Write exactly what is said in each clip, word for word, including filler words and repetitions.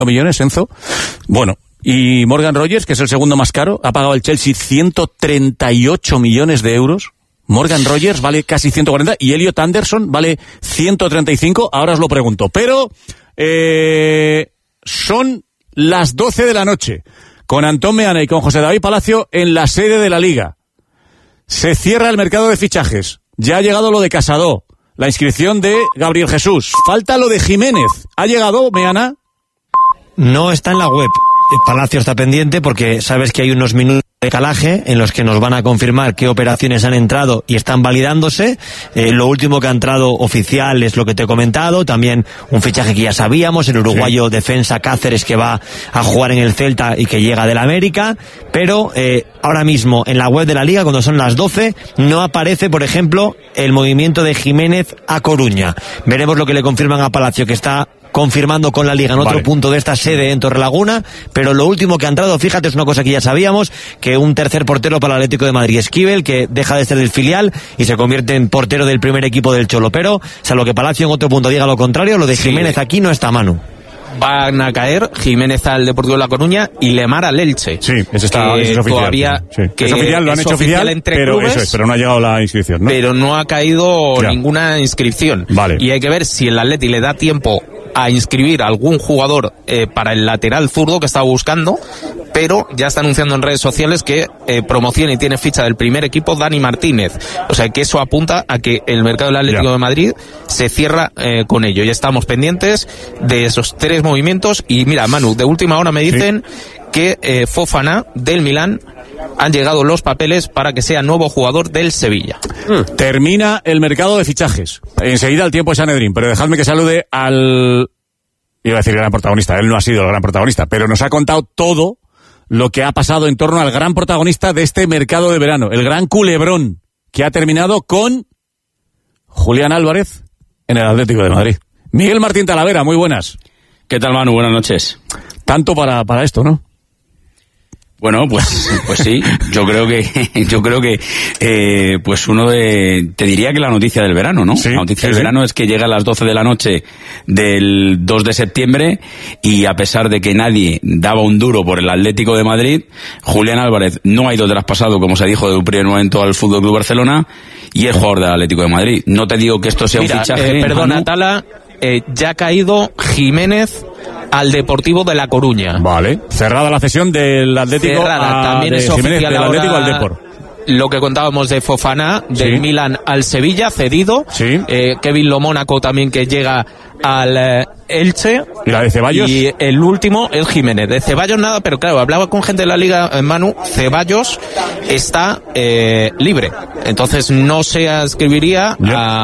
millones, Enzo. Bueno, y Morgan Rogers, que es el segundo más caro, ha pagado el Chelsea ciento treinta y ocho millones de euros. Morgan Rogers vale casi ciento cuarenta y Elliot Anderson vale ciento treinta y cinco. Ahora os lo pregunto. Pero eh, son las doce de la noche, con Antón Meana y con José David Palacio en la sede de la Liga. Se cierra el mercado de fichajes. Ya ha llegado lo de Casado, la inscripción de Gabriel Jesús. Falta lo de Jiménez. ¿Ha llegado, Meana? No está en la web. Palacio está pendiente porque sabes que hay unos minutos de calaje en los que nos van a confirmar qué operaciones han entrado y están validándose. Eh, lo último que ha entrado oficial es lo que te he comentado, también un fichaje que ya sabíamos, el uruguayo sí. defensa Cáceres, que va a jugar en el Celta y que llega del América, pero eh, ahora mismo en la web de la Liga, cuando son las doce, no aparece, por ejemplo, el movimiento de Jiménez a Coruña. Veremos lo que le confirman a Palacio, que está confirmando con la Liga en otro vale. punto de esta sede en Torrelaguna, pero lo último que ha entrado, fíjate, es una cosa que ya sabíamos, que un tercer portero para el Atlético de Madrid, Esquivel, que deja de ser del filial y se convierte en portero del primer equipo del Cholo, pero salvo que Palacio en otro punto diga lo contrario, lo de Jiménez sí. aquí no está, Manu. Van a caer Jiménez al Deportivo de La Coruña y Lemar al Elche. Sí, eso está que eso es oficial. Todavía, sí. que es oficial, lo han es hecho oficial, entre pero, clubes, eso es, pero no ha llegado la inscripción, ¿no? Pero no ha caído ya. ninguna inscripción. Vale. Y hay que ver si el Atleti le da tiempo a inscribir a algún jugador eh, para el lateral zurdo que estaba buscando, pero ya está anunciando en redes sociales que eh, promociona y tiene ficha del primer equipo Dani Martínez. O sea que eso apunta a que el mercado del Atlético ya. de Madrid se cierra eh, con ello. Ya estamos pendientes de esos tres movimientos. Y mira, Manu, de última hora me dicen sí. que eh, Fofana del Milán han llegado los papeles para que sea nuevo jugador del Sevilla. Mm. Termina el mercado de fichajes. Enseguida el tiempo es Sanedrín, pero dejadme que salude al... Iba a decir el gran protagonista, él no ha sido el gran protagonista, pero nos ha contado todo lo que ha pasado en torno al gran protagonista de este mercado de verano, el gran culebrón, que ha terminado con Julián Álvarez en el Atlético de Madrid. Miguel Martín Talavera, muy buenas. ¿Qué tal, Manu? Buenas noches. Tanto para, para esto, ¿no? Bueno, pues, pues sí, yo creo que, yo creo que, eh, pues uno de, te diría que la noticia del verano, ¿no? Sí, la noticia sí, del sí. verano es que llega a las doce de la noche del dos de septiembre y a pesar de que nadie daba un duro por el Atlético de Madrid, Julián Álvarez no ha ido traspasado, como se dijo de un primer momento, al Fútbol Club Barcelona y es jugador del Atlético de Madrid. No te digo que esto sea Mira, un fichaje. Eh, perdona, Manu. Tala, eh, ya ha caído Jiménez al Deportivo de La Coruña. Vale. Cerrada la cesión del Atlético Cerrada. a, También de es Jiménez, oficial del Atlético ahora al Depor. Lo que contábamos de Fofana, del sí. Milan al Sevilla, cedido. Sí. Eh, Kevin Lo Mónaco también, que llega al eh, Elche. ¿Y la de Ceballos? Y el último es Jiménez. De Ceballos nada, pero claro, hablaba con gente de la Liga, eh, Manu, Ceballos está eh, libre. Entonces no se inscribiría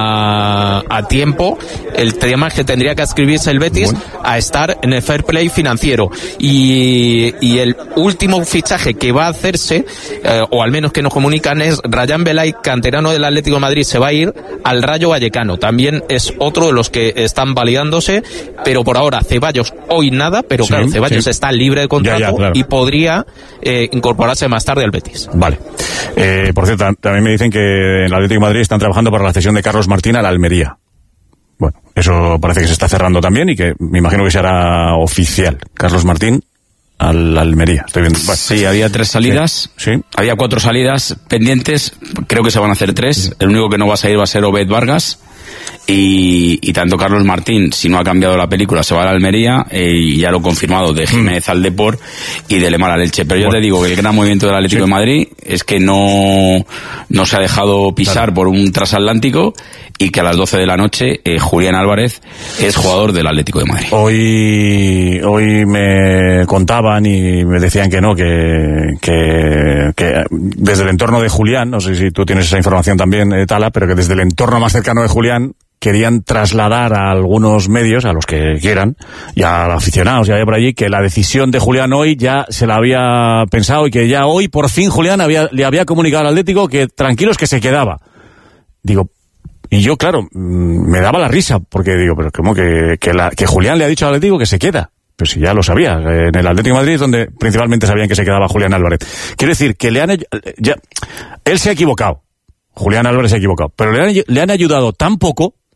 a, a tiempo. El tema es que tendría que inscribirse el Betis bueno. a estar en el fair play financiero. Y, y el último fichaje que va a hacerse, eh, o al menos que nos comunican, es Rayán Belay, canterano del Atlético de Madrid, se va a ir al Rayo Vallecano. También es otro de los que están validándose, pero por ahora Ceballos hoy nada, pero sí, claro, Ceballos sí. está libre de contrato ya, ya, claro. y podría eh, incorporarse más tarde al Betis. Vale. Eh, por cierto, también me dicen que en el Atlético de Madrid están trabajando para la cesión de Carlos Martín a la Almería. Bueno, eso parece que se está cerrando también y que me imagino que se hará oficial. Carlos Martín al Almería. Estoy viendo. Bueno. Sí, había tres salidas. Sí. sí. Había cuatro salidas pendientes. Creo que se van a hacer tres. Sí. El único que no va a salir va a ser Obed Vargas. Y, y tanto Carlos Martín, si no ha cambiado la película, se va a la Almería, eh, y ya lo he confirmado, de Jiménez al Depor y de Lemar al Elche. Pero bueno. yo te digo que el gran movimiento del Atlético sí. de Madrid es que no, no se ha dejado pisar claro. por un transatlántico y que a las doce de la noche eh, Julián Álvarez es jugador del Atlético de Madrid. Hoy, hoy me contaban y me decían que no, que, que, que desde el entorno de Julián, no sé si tú tienes esa información también, eh, Tala, pero que desde el entorno más cercano de Julián querían trasladar a algunos medios, a los que quieran, y a aficionados, y había por allí, que la decisión de Julián hoy ya se la había pensado y que ya hoy por fin Julián había, le había comunicado al Atlético que tranquilos, que se quedaba. Digo, y yo, claro, me daba la risa, porque digo, pero como que, que, la, que Julián le ha dicho al Atlético que se queda. Pero si ya lo sabía, en el Atlético de Madrid es donde principalmente sabían que se quedaba Julián Álvarez. Quiero decir, que le han, ya, él se ha equivocado. Julián Álvarez se ha equivocado, pero le han, le han ayudado tan poco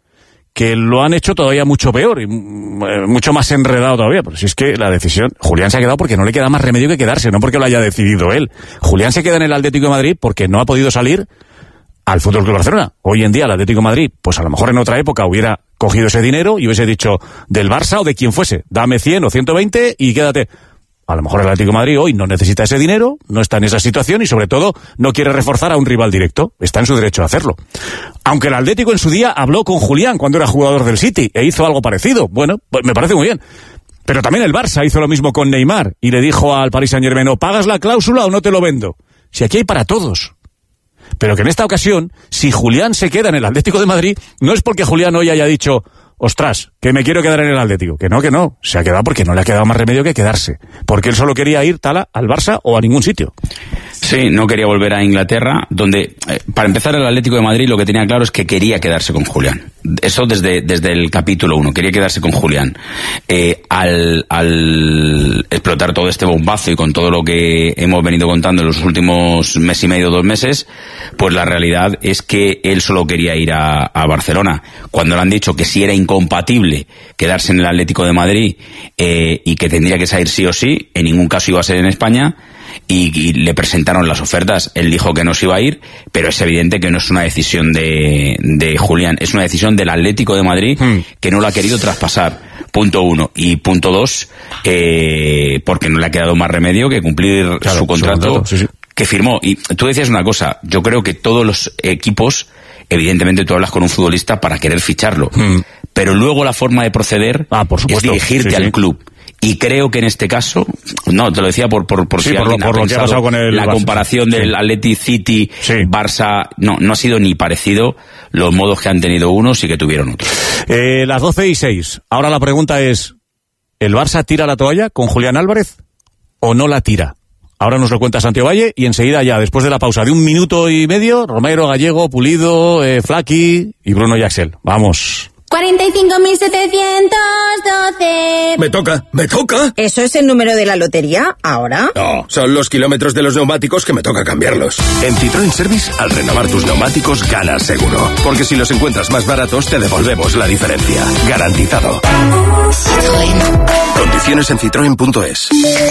que lo han hecho todavía mucho peor y mucho más enredado todavía. Pero si es que la decisión, Julián se ha quedado porque no le queda más remedio que quedarse, no porque lo haya decidido él. Julián se queda en el Atlético de Madrid porque no ha podido salir al F C Barcelona. Hoy en día el Atlético de Madrid, pues a lo mejor en otra época hubiera cogido ese dinero y hubiese dicho del Barça o de quien fuese, dame cien o ciento veinte y quédate. A lo mejor el Atlético de Madrid hoy no necesita ese dinero, no está en esa situación y sobre todo no quiere reforzar a un rival directo. Está en su derecho a hacerlo. Aunque el Atlético en su día habló con Julián cuando era jugador del City e hizo algo parecido. Bueno, pues me parece muy bien. Pero también el Barça hizo lo mismo con Neymar y le dijo al Paris Saint-Germain, o pagas la cláusula o no te lo vendo. Si aquí hay para todos. Pero que en esta ocasión, si Julián se queda en el Atlético de Madrid, no es porque Julián hoy haya dicho, ostras, que me quiero quedar en el Atlético. Que no, que no. Se ha quedado porque no le ha quedado más remedio que quedarse. Porque él solo quería ir, Tala, al Barça o a ningún sitio. Sí, no quería volver a Inglaterra, donde, eh, para empezar, el Atlético de Madrid lo que tenía claro es que quería quedarse con Julián. Eso desde, desde el capítulo uno, quería quedarse con Julián. Eh, al, al explotar todo este bombazo y con todo lo que hemos venido contando en los últimos mes y medio, dos meses, pues la realidad es que él solo quería ir a, a Barcelona. Cuando le han dicho que si era incompatible quedarse en el Atlético de Madrid eh, y que tendría que salir sí o sí, en ningún caso iba a ser en España, y, y le presentaron las ofertas, él dijo que no se iba a ir, pero es evidente que no es una decisión de, de Julián, es una decisión del Atlético de Madrid hmm. que no lo ha querido traspasar, punto uno, y punto dos, eh, porque no le ha quedado más remedio que cumplir claro, su contrato, su contrato sí, sí. que firmó. Y tú decías una cosa, yo creo que todos los equipos, evidentemente tú hablas con un futbolista para querer ficharlo, hmm. pero luego la forma de proceder ah, por supuesto. es dirigirte sí, al sí. club. Y creo que en este caso, no, te lo decía por por, por sí, si por, alguien lo, por ha lo que ha pasado con el la Barça. Comparación del sí. Athletic City, sí. Barça, no, no ha sido ni parecido los modos que han tenido unos y que tuvieron otros. Eh, las doce y seis. Ahora la pregunta es, ¿el Barça tira la toalla con Julián Álvarez o no la tira? Ahora nos lo cuenta Santiago Valle y enseguida ya, después de la pausa de un minuto y medio, Romero, Gallego, Pulido, eh, Flaqui y Bruno y Axel. Vamos. cuarenta y cinco mil setecientos doce. Me toca, me toca. ¿Eso es el número de la lotería ahora? No, son los kilómetros de los neumáticos que me toca cambiarlos. En Citroën Service, al renovar tus neumáticos, ganas seguro. Porque si los encuentras más baratos, te devolvemos la diferencia. Garantizado. Citroën. Condiciones en citroen punto es.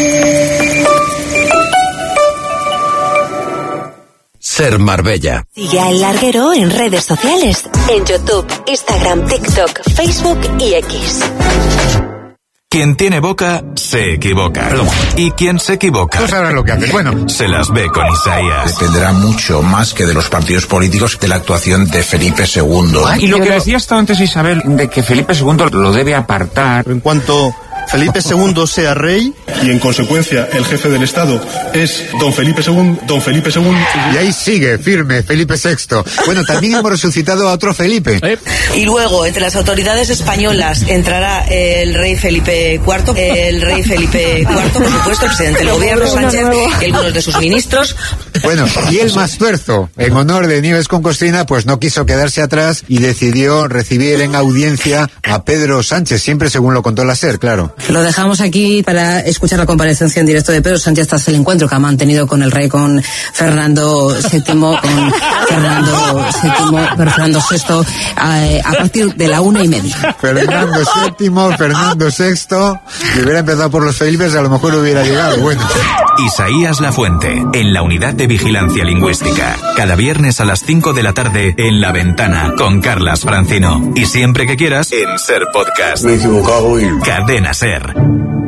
Ser Marbella. Sigue a El Larguero en redes sociales, en YouTube, Instagram, TikTok, Facebook y X. Quien tiene boca, se equivoca. Perdón. Y quien se equivoca... Tú sabrás lo que haces. Bueno, se las ve con Isaías. Dependerá mucho más que de los partidos políticos de la actuación de Felipe segundo. Y lo que decías tú antes, Isabel, de que Felipe segundo lo debe apartar. En cuanto Felipe segundo sea rey y en consecuencia el jefe del Estado es don Felipe segundo, don Felipe segundo. Y ahí sigue firme Felipe sexto. Bueno, también hemos resucitado a otro Felipe. ¿Eh? Y luego entre las autoridades españolas entrará el rey Felipe cuarto, el rey Felipe cuarto, por supuesto, el presidente del gobierno Sánchez y algunos de sus ministros. Bueno, y el Mastuerzo, en honor de Nieves con Costrina, pues no quiso quedarse atrás y decidió recibir en audiencia a Pedro Sánchez, siempre según lo contó la SER, claro. Lo dejamos aquí para escuchar la comparecencia en directo de Pedro Sánchez tras el encuentro que ha mantenido con el rey, con Fernando séptimo, con Fernando séptimo, Fernando sexto, a, a partir de la una y media. Fernando séptimo, Fernando sexto, si hubiera empezado por los Felipes a lo mejor hubiera llegado, bueno. Isaías Lafuente, en la Unidad de Vigilancia Lingüística. Cada viernes a las cinco de la tarde en La Ventana, con Carlas Francino. Y siempre que quieras, en Ser Podcast. Me he equivocado y... Cadena Ser.